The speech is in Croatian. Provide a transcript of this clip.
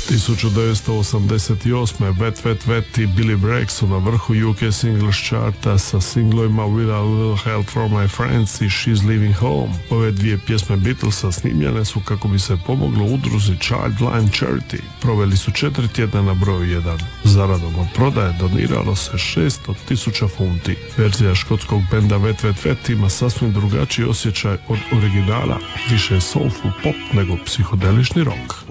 1988. Wet Wet Wet i Billy Bragg su na vrhu UK Singles charta sa singlovima With a Little Help from My Friends i She's Leaving Home. Ove dvije pjesme Beatlesa snimljene su kako bi se pomoglo udruzi Childline Charity. Proveli su 4 tjedna na broju 1. Zaradom od prodaje doniralo se 600.000 funti. Verzija škotskog benda Wet Wet Wet ima sasvim drugačiji osjećaj od originala, više soulful pop nego psihodelični rock.